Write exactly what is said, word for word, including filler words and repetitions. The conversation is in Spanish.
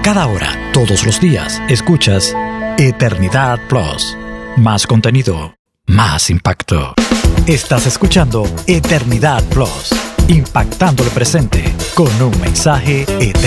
cada hora, todos los días, escuchas Eternidad Plus. Más contenido, más impacto. Estás escuchando Eternidad Plus, impactando el presente con un mensaje eterno.